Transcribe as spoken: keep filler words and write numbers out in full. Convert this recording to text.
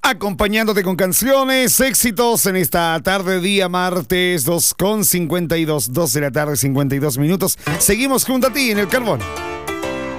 acompañándote con canciones, éxitos en esta tarde, día martes, dos con cincuenta y dos, dos de la tarde, cincuenta y dos minutos. Seguimos junto a ti en El Carbón.